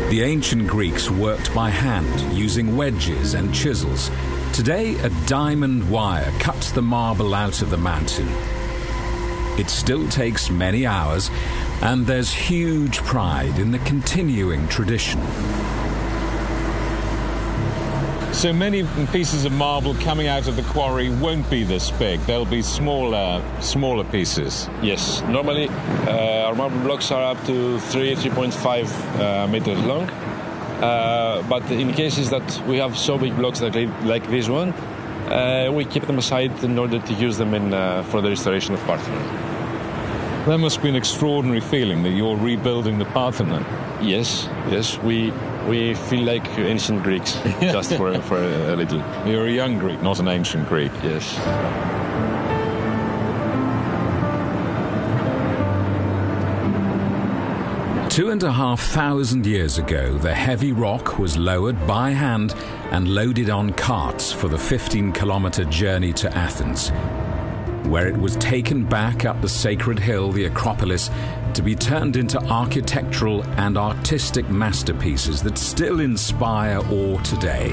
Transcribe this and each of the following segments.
The ancient Greeks worked by hand, using wedges and chisels. Today, a diamond wire cuts the marble out of the mountain. It still takes many hours, and there's huge pride in the continuing tradition. So many pieces of marble coming out of the quarry won't be this big. They'll be smaller pieces. Yes, normally our marble blocks are up to 3.5 meters long. But in cases that we have so big blocks like this one, we keep them aside in order to use them for the restoration of Parthenon. That must be an extraordinary feeling that you're rebuilding the Parthenon. Yes, we feel like ancient Greeks, just for a little. You're a young Greek, not an ancient Greek. Yes. Two 2,500 years ago, the heavy rock was lowered by hand and loaded on carts for the 15-kilometer journey to Athens, where it was taken back up the sacred hill, the Acropolis, to be turned into architectural and artistic masterpieces that still inspire awe today.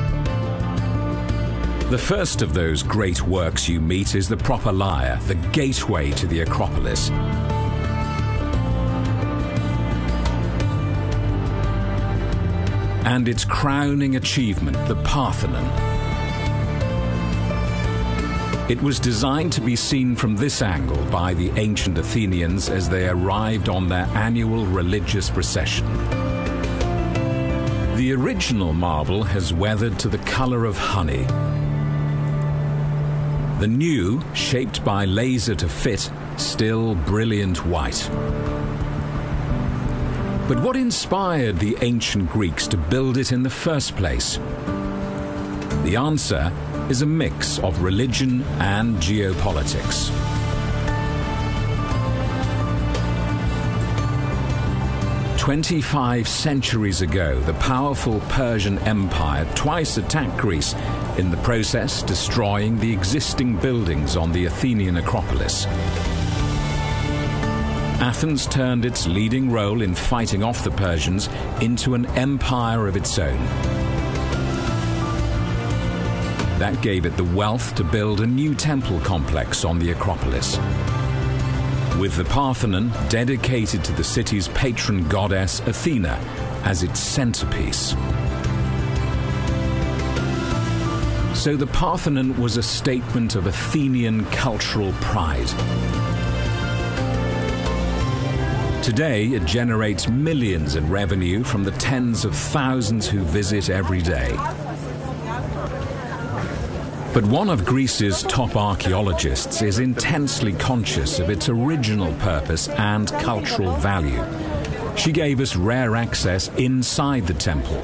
The first of those great works you meet is the Propylaea, the gateway to the Acropolis. And its crowning achievement, the Parthenon. It was designed to be seen from this angle by the ancient Athenians as they arrived on their annual religious procession. The original marble has weathered to the color of honey. The new, shaped by laser to fit, still brilliant white. But what inspired the ancient Greeks to build it in the first place? The answer is a mix of religion and geopolitics. "25 centuries ago, the powerful Persian Empire twice attacked Greece, in the process destroying the existing buildings on the Athenian Acropolis. Athens turned its leading role in fighting off the Persians into an empire of its own. That gave it the wealth to build a new temple complex on the Acropolis, with the Parthenon dedicated to the city's patron goddess Athena as its centerpiece. So the Parthenon was a statement of Athenian cultural pride. Today, it generates millions in revenue from the tens of thousands who visit every day. But one of Greece's top archaeologists is intensely conscious of its original purpose and cultural value. She gave us rare access inside the temple.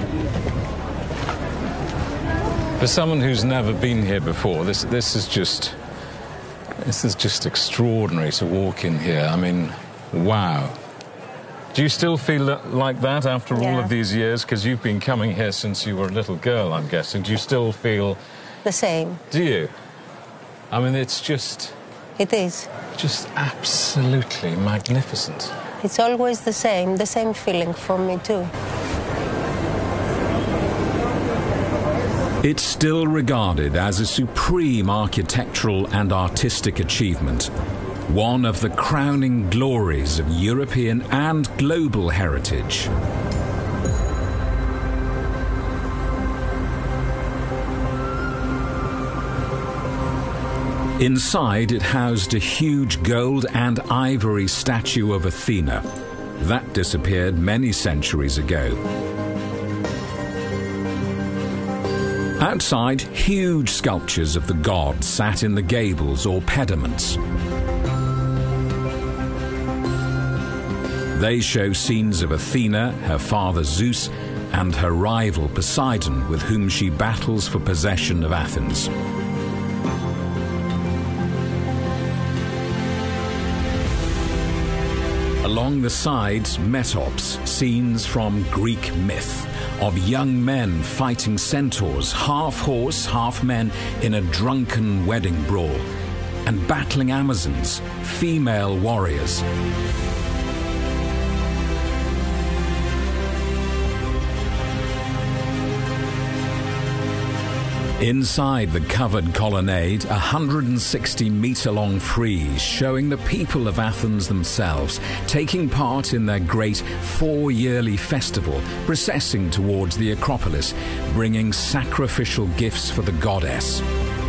For someone who's never been here before, this is just extraordinary to walk in here. I mean, wow. Do you still feel like that after all of these years? Because you've been coming here since you were a little girl, I'm guessing. Do you still feel the same? Do you? I mean, it's just... It is. Just absolutely magnificent. It's always the same feeling for me too. It's still regarded as a supreme architectural and artistic achievement, one of the crowning glories of European and global heritage. Inside, it housed a huge gold and ivory statue of Athena. That disappeared many centuries ago. Outside, huge sculptures of the gods sat in the gables or pediments. They show scenes of Athena, her father Zeus, and her rival Poseidon, with whom she battles for possession of Athens. Along the sides, metops, scenes from Greek myth, of young men fighting centaurs, half horse, half men, in a drunken wedding brawl, and battling Amazons, female warriors. Inside the covered colonnade, a 160-metre-long frieze showing the people of Athens themselves taking part in their great 4-yearly festival, processing towards the Acropolis, bringing sacrificial gifts for the goddess.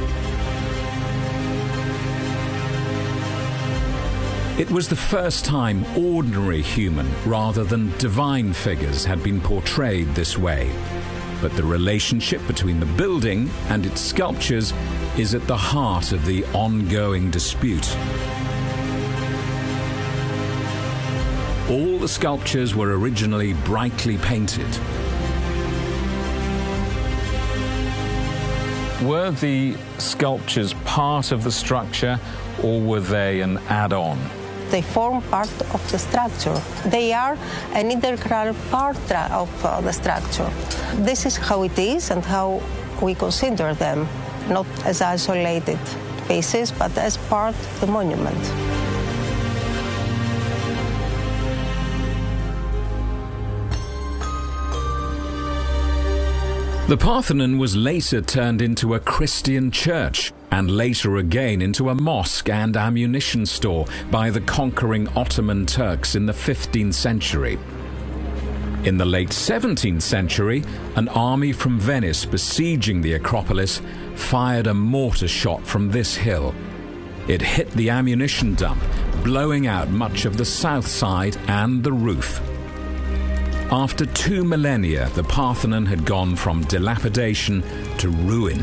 It was the first time ordinary human rather than divine figures had been portrayed this way. But the relationship between the building and its sculptures is at the heart of the ongoing dispute. All the sculptures were originally brightly painted. Were the sculptures part of the structure, or were they an add-on? They form part of the structure. They are an integral part of the structure. This is how it is and how we consider them, not as isolated pieces, but as part of the monument. The Parthenon was later turned into a Christian church, and later again into a mosque and ammunition store by the conquering Ottoman Turks in the 15th century. In the late 17th century, an army from Venice besieging the Acropolis fired a mortar shot from this hill. It hit the ammunition dump, blowing out much of the south side and the roof. After 2 millennia, the Parthenon had gone from dilapidation to ruin.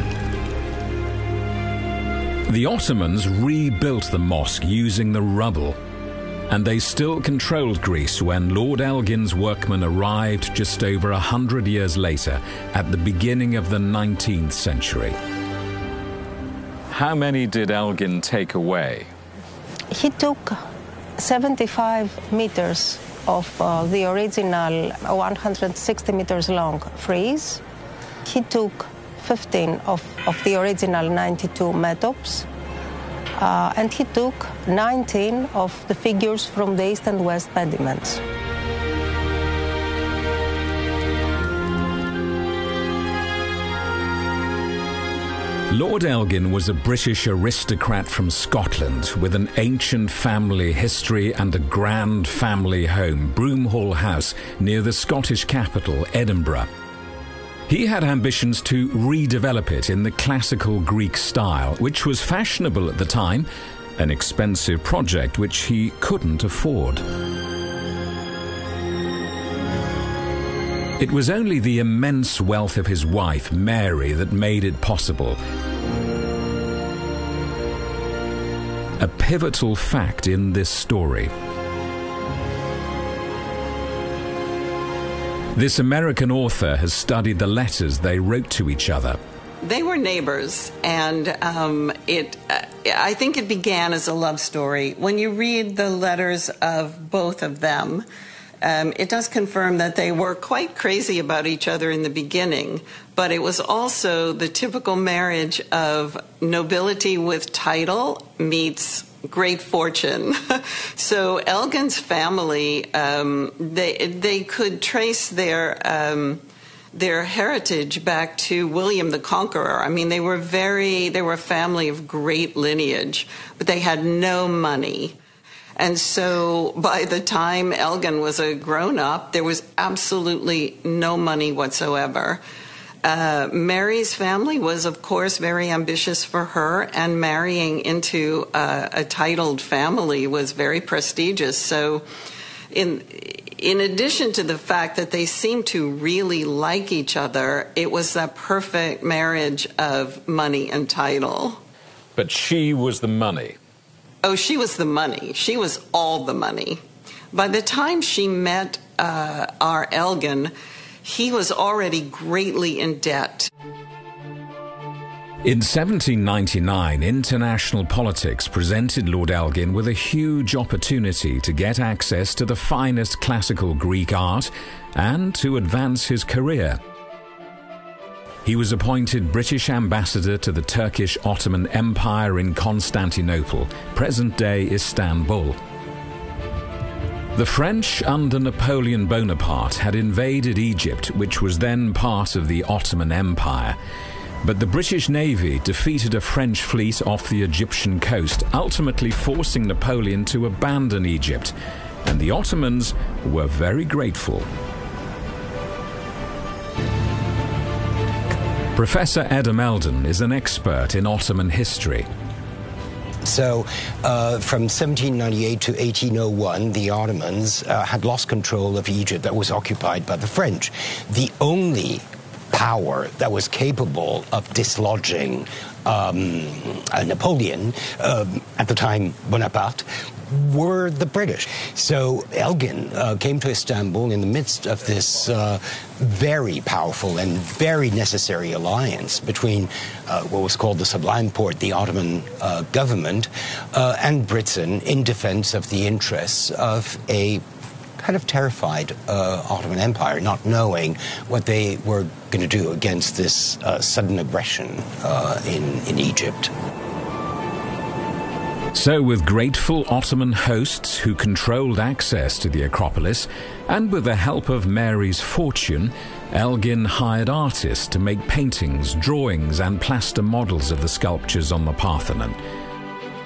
The Ottomans rebuilt the mosque using the rubble, and they still controlled Greece when Lord Elgin's workmen arrived just over 100 years later, at the beginning of the 19th century. How many did Elgin take away? He took 75 meters of the original 160 meters long frieze. He took 15 of the original 92 metopes, and he took 19 of the figures from the east and west pediments. Lord Elgin was a British aristocrat from Scotland with an ancient family history and a grand family home, Broomhall House, near the Scottish capital, Edinburgh. He had ambitions to redevelop it in the classical Greek style, which was fashionable at the time, an expensive project which he couldn't afford. It was only the immense wealth of his wife, Mary, that made it possible. A pivotal fact in this story. This American author has studied the letters they wrote to each other. They were neighbors, and I think it began as a love story. When you read the letters of both of them, it does confirm that they were quite crazy about each other in the beginning, but it was also the typical marriage of nobility with title meets great fortune. So Elgin's family, they could trace their heritage back to William the Conqueror. I mean, they were a family of great lineage, but they had no money. And so by the time Elgin was a grown-up, there was absolutely no money whatsoever. Mary's family was, of course, very ambitious for her, and marrying into a titled family was very prestigious. So in addition to the fact that they seemed to really like each other, it was that perfect marriage of money and title. But she was the money. Oh, she was the money. She was all the money. By the time she met our Elgin, he was already greatly in debt. In 1799, international politics presented Lord Elgin with a huge opportunity to get access to the finest classical Greek art and to advance his career. He was appointed British ambassador to the Turkish Ottoman Empire in Constantinople, present-day Istanbul. The French under Napoleon Bonaparte had invaded Egypt, which was then part of the Ottoman Empire. But the British Navy defeated a French fleet off the Egyptian coast, ultimately forcing Napoleon to abandon Egypt, and the Ottomans were very grateful. Professor Edam Eldon is an expert in Ottoman history. So from 1798 to 1801, the Ottomans had lost control of Egypt that was occupied by the French. The only power that was capable of dislodging Napoleon, at the time Bonaparte, were the British. So Elgin came to Istanbul in the midst of this very powerful and very necessary alliance between what was called the Sublime Porte, the Ottoman government, and Britain in defense of the interests of a kind of terrified Ottoman Empire, not knowing what they were going to do against this sudden aggression in Egypt. So with grateful Ottoman hosts who controlled access to the Acropolis, and with the help of Mary's fortune, Elgin hired artists to make paintings, drawings and plaster models of the sculptures on the Parthenon.